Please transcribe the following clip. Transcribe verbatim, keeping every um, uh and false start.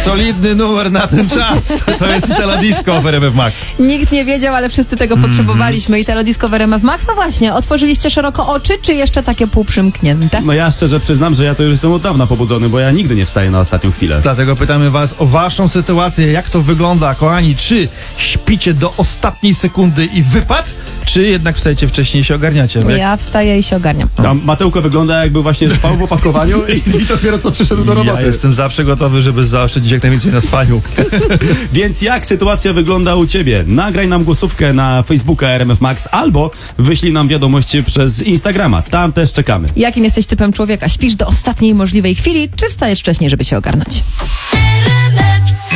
Solidny numer na ten czas. To jest Italo Disco w R M F Max. Nikt nie wiedział, ale wszyscy tego potrzebowaliśmy. Italo Disco w R M F Max. No właśnie, otworzyliście szeroko oczy, czy jeszcze takie półprzymknięte? No ja szczerze przyznam, że ja to już jestem od dawna pobudzony, bo ja nigdy nie wstaję na ostatnią chwilę. Dlatego pytamy was o waszą sytuację. Jak to wygląda, kochani? Czy śpicie do ostatniej sekundy i wypad? Czy jednak wstajecie wcześniej i się ogarniacie? Tak? Ja wstaję i się ogarniam. A Mateuko wygląda, jakby właśnie spał w opakowaniu i, i dopiero co przyszedł do roboty. Ja jestem zawsze gotowy, żeby zaoszczędzić jak najwięcej na spaniu. Więc jak sytuacja wygląda u ciebie? Nagraj nam głosówkę na Facebooka R M F Max albo wyślij nam wiadomość przez Instagrama. Tam też czekamy. Jakim jesteś typem człowieka? Śpisz do ostatniej możliwej chwili, czy wstajesz wcześniej, żeby się ogarnąć? R M F